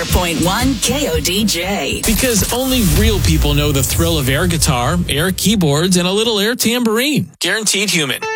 104.1 KODJ. Because only real people know the thrill of air guitar, air keyboards, and a little air tambourine. Guaranteed Human.